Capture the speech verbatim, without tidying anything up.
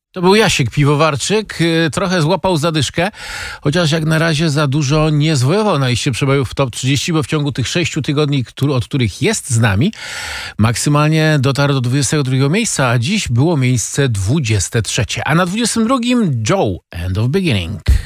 To był Jasiek Piwowarczyk, trochę złapał zadyszkę, chociaż jak na razie za dużo nie zwojował na liście przebojów w top trzydzieści, bo w ciągu tych sześciu tygodni, od których jest z nami, maksymalnie dotarł do dwudziestego drugiego miejsca, a dziś było miejsce dwudzieste trzecie. A na dwudziestym drugim Joe, End of Beginning.